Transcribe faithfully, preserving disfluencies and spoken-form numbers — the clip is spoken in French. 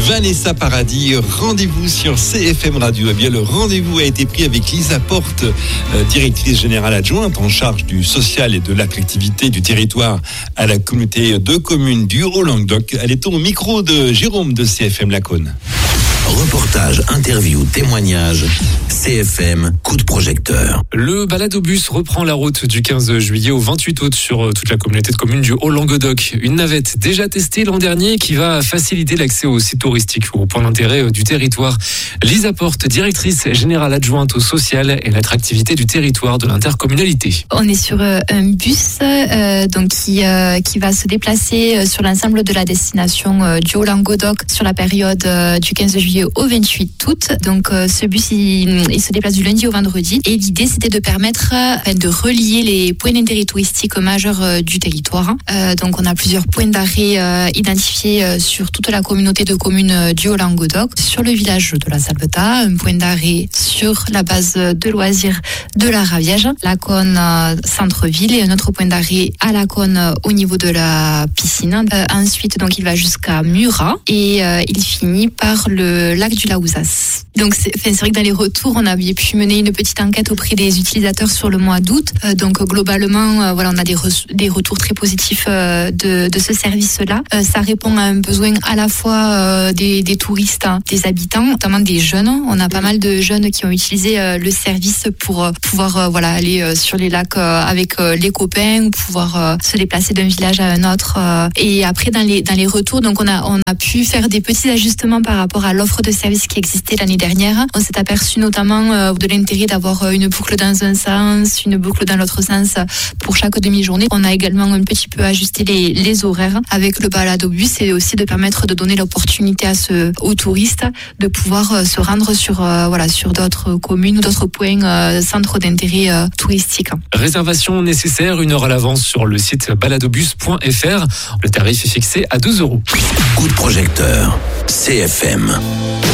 Vanessa Paradis, rendez-vous sur C F M Radio. Eh bien, le rendez-vous a été pris avec Lisa Porte, euh, directrice générale adjointe en charge du social et de l'attractivité du territoire à la communauté de communes du Haut-Languedoc. Elle est au micro de Jérôme de C F M Lacaune. Reportage, interview, témoignage, C F M, coup de projecteur. Le baladobus reprend la route du quinze juillet au vingt-huit août sur toute la communauté de communes du Haut-Languedoc. Une navette déjà testée l'an dernier qui va faciliter l'accès aux sites touristiques ou aux points d'intérêt du territoire. Lisa Porte, directrice générale adjointe au social et l'attractivité du territoire de l'intercommunalité. On est sur un bus euh, donc qui, euh, qui va se déplacer sur l'ensemble de la destination euh, du Haut-Languedoc sur la période euh, du quinze juillet au vingt-huit août. Donc euh, ce bus il, il se déplace du lundi au vendredi et l'idée c'était de permettre euh, de relier les points d'intérêt touristiques majeurs euh, du territoire. Euh, donc on a plusieurs points d'arrêt euh, identifiés euh, sur toute la communauté de communes euh, du Haut-Languedoc, sur le village de la Salvetat, un point d'arrêt sur la base de loisirs de la Raviège, Lacaune euh, centre-ville et un autre point d'arrêt à Lacaune euh, au niveau de la piscine. Euh, ensuite donc il va jusqu'à Murat et euh, il finit par le lac du Laouzas. Donc c'est, c'est vrai que dans les retours, on avait pu mener une petite enquête auprès des utilisateurs sur le mois d'août. Euh, donc globalement, euh, voilà, on a des, re- des retours très positifs euh, de, de ce service-là. Euh, ça répond à un besoin à la fois euh, des, des touristes, hein, des habitants, notamment des jeunes. On a pas mal de jeunes qui ont utilisé euh, le service pour euh, pouvoir euh, voilà aller euh, sur les lacs euh, avec euh, les copains, pouvoir euh, se déplacer d'un village à un autre. Euh, et après dans les dans les retours, donc on a on a pu faire des petits ajustements par rapport à l'offre de services qui existait l'année dernière. On s'est aperçu notamment euh, de l'intérêt d'avoir une boucle dans un sens, une boucle dans l'autre sens pour chaque demi-journée. On a également un petit peu ajusté les, les horaires avec le baladobus et aussi de permettre de donner l'opportunité à ce, aux touristes de pouvoir euh, se rendre sur, euh, voilà, sur d'autres communes ou d'autres points, euh, centres d'intérêt euh, touristique. Réservation nécessaire une heure à l'avance sur le site baladobus point f r. Le tarif est fixé à deux euros. Coup de projecteur, C F M.